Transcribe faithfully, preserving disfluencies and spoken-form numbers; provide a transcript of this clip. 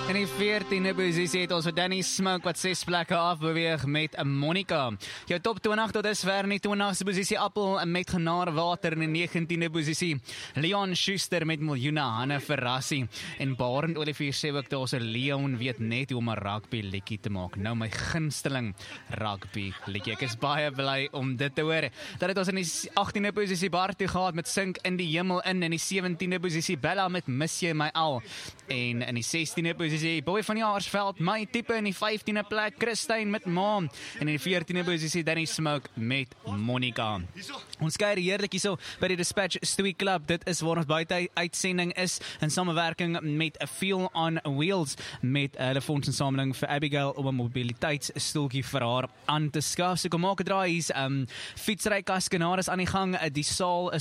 In die veertiende posisie het ons vir Danny Smoke wat ses plekke afbeweeg met Monica. Jou top twintig tot dusver in die twintigste posisie Appel met Genaarwater in die negentiende posisie. Leon Schuster met Miljoene Hanne Verrassie. En Barend Olivier sê ook dat ons Leon weet net hoe om 'n rugby liedjie te maak. Nou my gunsteling rugby liedjie. Ek is baie bly om dit te hoor. Dat het ons in die agtiende posisie Bartie gehad met Sink in die Hemel in. In die sewentiende posisie Bella met Mis jy my al. En in die sestiende posisie Boy van Jaarsveld, My Tipe in die vyftiende plek, Christine met Mom. En in die veertiende posisie Danny Smoke met Monica. Ons kuier heerlik hierso by die Dispatch Stoei Club. Dit is waar ons buite uitsending is in samewerking met A Feel on Wheels met hulle fondsinsameling vir Abigail om 'n mobiliteitsstoeltjie vir haar aan te skaf. So kom maak 'n draai hier's um, fietsry Kaskenaar is aan die gang. Die saal is